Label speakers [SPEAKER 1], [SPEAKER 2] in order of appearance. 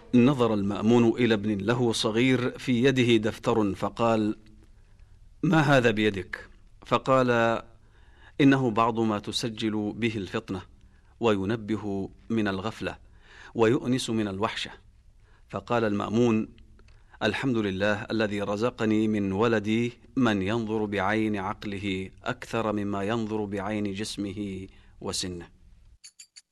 [SPEAKER 1] نظر المأمون إلى ابن له صغير في يده دفتر فقال: ما هذا بيدك؟ فقال: إنه بعض ما تسجل به الفطنة، وينبه من الغفلة، ويؤنس من الوحشة. فقال المأمون: الحمد لله الذي رزقني من ولدي من ينظر بعين عقله أكثر مما ينظر بعين جسمه وسنه.